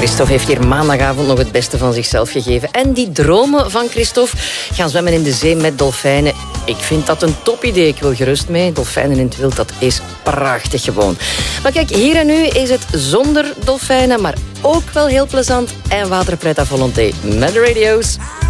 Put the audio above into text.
Christophe heeft hier maandagavond nog het beste van zichzelf gegeven. En die dromen van Christophe, gaan zwemmen in de zee met dolfijnen. Ik vind dat een topidee. Ik wil gerust mee. Dolfijnen in het wild, dat is prachtig gewoon. Maar kijk, hier en nu is het zonder dolfijnen, maar ook wel heel plezant en waterpret à volonté met de radio's.